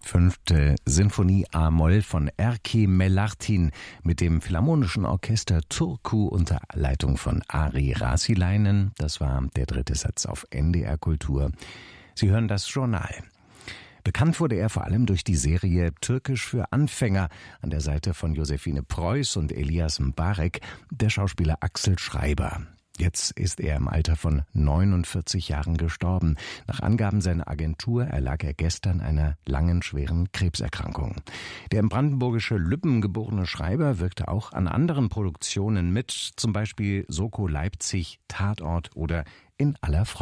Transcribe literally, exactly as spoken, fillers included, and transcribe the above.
Fünfte Sinfonie A-Moll von Erkki Melartin mit dem Philharmonischen Orchester Turku unter Leitung von Ari Rasilainen. Das war der dritte Satz auf N D R Kultur. Sie hören das Journal. Bekannt wurde er vor allem durch die Serie Türkisch für Anfänger an der Seite von Josephine Preuß und Elias Mbarek, der Schauspieler Axel Schreiber. Jetzt ist er im Alter von neunundvierzig Jahren gestorben. Nach Angaben seiner Agentur erlag er gestern einer langen, schweren Krebserkrankung. Der im brandenburgische Lübben geborene Schreiber wirkte auch an anderen Produktionen mit, zum Beispiel Soko Leipzig, Tatort oder In aller Freude.